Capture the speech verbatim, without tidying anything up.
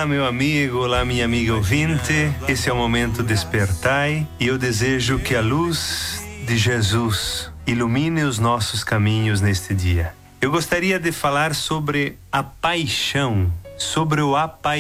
Olá, meu amigo, olá, minha amiga ouvinte. Esse é o Momento Despertai e eu desejo que a luz de Jesus ilumine os nossos caminhos neste dia. Eu gostaria de falar sobre a paixão, sobre o apaixonamento.